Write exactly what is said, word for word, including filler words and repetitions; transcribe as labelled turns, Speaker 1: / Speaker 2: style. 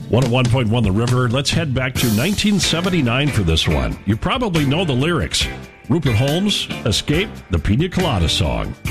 Speaker 1: one oh one point one The River. Let's head back to nineteen seventy-nine for this one. You probably know the lyrics. Rupert Holmes, Escape, the Pina Colada Song.